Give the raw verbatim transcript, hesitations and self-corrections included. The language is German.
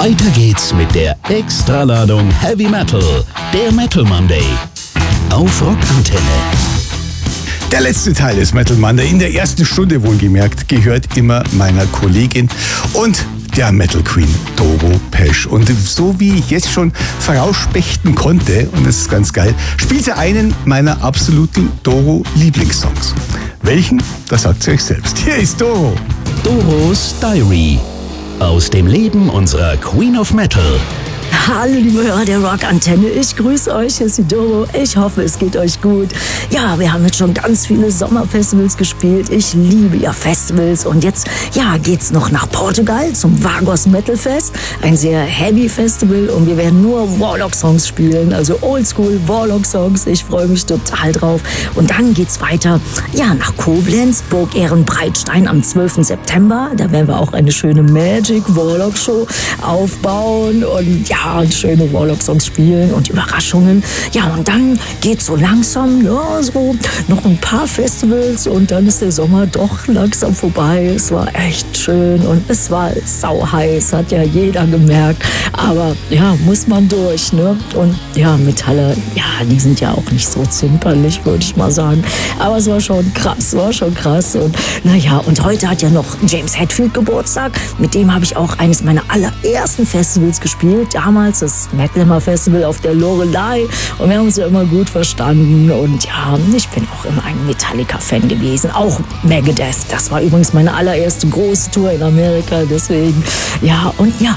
Weiter geht's mit der Extraladung Heavy Metal, der Metal Monday. Auf Rockantenne. Der letzte Teil des Metal Monday, in der ersten Stunde wohlgemerkt, gehört immer meiner Kollegin und der Metal Queen Doro Pesch. Und so wie ich jetzt schon vorausspechten konnte, und das ist ganz geil, spielt sie einen meiner absoluten Doro-Lieblingssongs. Welchen? Das sagt sie euch selbst. Hier ist Doro. Doros Diary. Aus dem Leben unserer Queen of Metal. Hallo liebe Hörer der Rockantenne, ich grüße euch, hier ist die Doro. Ich hoffe, es geht euch gut. Ja, wir haben jetzt schon ganz viele Sommerfestivals gespielt. Ich liebe ja Festivals und jetzt ja, geht's noch nach Portugal zum Vagos Metal Fest. Ein sehr heavy Festival und wir werden nur Warlock-Songs spielen, also Oldschool Warlock-Songs. Ich freue mich total drauf. Und dann geht's weiter ja, nach Koblenz, Burg Ehrenbreitstein am zwölften September. Da werden wir auch eine schöne Magic Warlock Show aufbauen und ja, und schöne Warlock-Songs spielen und Überraschungen. Ja, und dann geht's so langsam, ja, so noch ein paar Festivals und dann ist der Sommer doch langsam vorbei. Es war echt schön und es war sau heiß, hat ja jeder gemerkt. Aber ja, muss man durch, ne? Und ja, Metalle, ja, die sind ja auch nicht so zimperlich, würde ich mal sagen. Aber es war schon krass, war schon krass. Und naja, und heute hat ja noch James Hetfield Geburtstag. Mit dem habe ich auch eines meiner allerersten Festivals gespielt. Damals das Metal Festival auf der Lorelei und wir haben uns ja immer gut verstanden und ja, ich bin auch immer ein Metallica-Fan gewesen, auch Megadeth, das war übrigens meine allererste große Tour in Amerika, deswegen, ja, und ja,